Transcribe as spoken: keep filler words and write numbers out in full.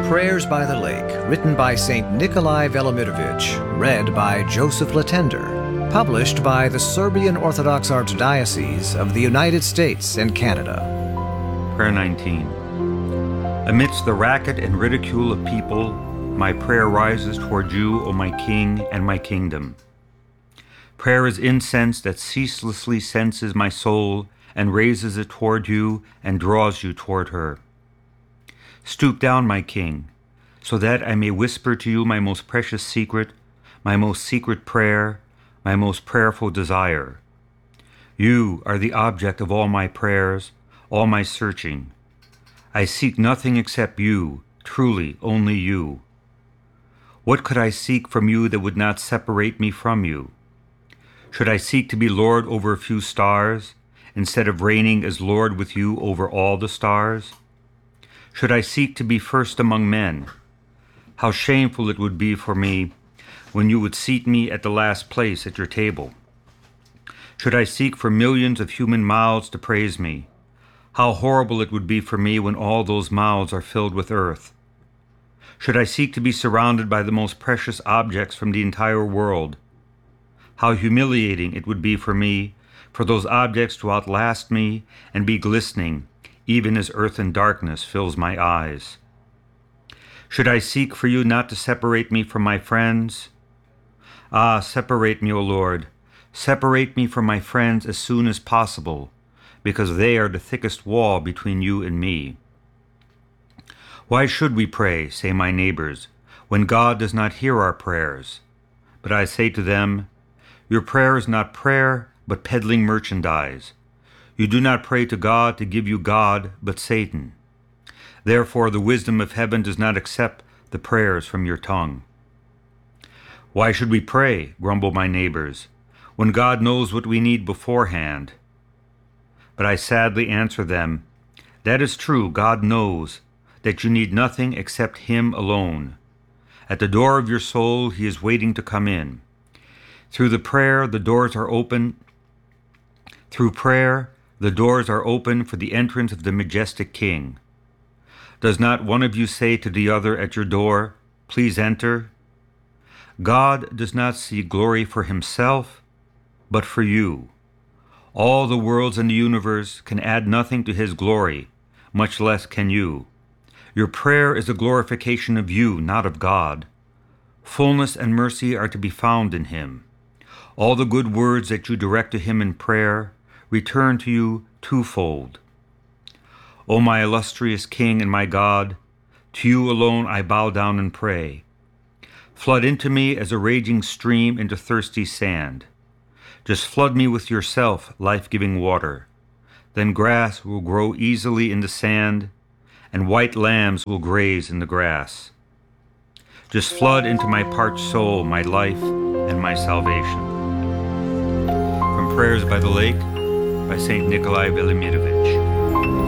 Prayers by the Lake, written by Saint Nikolai Velimirovich, read by Joseph Latender, published by the Serbian Orthodox Archdiocese of the United States and Canada. Prayer nineteen. Amidst the racket and ridicule of people, my prayer rises toward you, O my King and my kingdom. Prayer is incense that ceaselessly senses my soul and raises it toward you and draws you toward her. Stoop down, my King, so that I may whisper to you my most precious secret, my most secret prayer, my most prayerful desire. You are the object of all my prayers, all my searching. I seek nothing except you, truly only you. What could I seek from you that would not separate me from you? Should I seek to be Lord over a few stars, instead of reigning as Lord with you over all the stars? Should I seek to be first among men? How shameful it would be for me when you would seat me at the last place at your table. Should I seek for millions of human mouths to praise me? How horrible it would be for me when all those mouths are filled with earth. Should I seek to be surrounded by the most precious objects from the entire world? How humiliating it would be for me for those objects to outlast me and be glistening, even as earth and darkness fills my eyes. Should I seek for you not to separate me from my friends? Ah, separate me, O Lord, separate me from my friends as soon as possible, because they are the thickest wall between you and me. Why should we pray, say my neighbors, when God does not hear our prayers? But I say to them, your prayer is not prayer, but peddling merchandise. You do not pray to God to give you God, but Satan. Therefore the wisdom of heaven does not accept the prayers from your tongue. Why should we pray, grumble my neighbors, when God knows what we need beforehand? But I sadly answer them, that is true, God knows that you need nothing except Him alone. At the door of your soul He is waiting to come in. Through the prayer, the doors are open. Through prayer, the doors are open for the entrance of the majestic King. Does not one of you say to the other at your door, please enter? God does not seek glory for Himself, but for you. All the worlds in the universe can add nothing to His glory, much less can you. Your prayer is a glorification of you, not of God. Fullness and mercy are to be found in Him. All the good words that you direct to Him in prayer return to you twofold. O my illustrious King and my God, to you alone I bow down and pray. Flood into me as a raging stream into thirsty sand. Just flood me with yourself, life-giving water. Then grass will grow easily in the sand, and white lambs will graze in the grass. Just flood into my parched soul my life and my salvation. From Prayers by the Lake, by Saint Nikolai Velimirovich.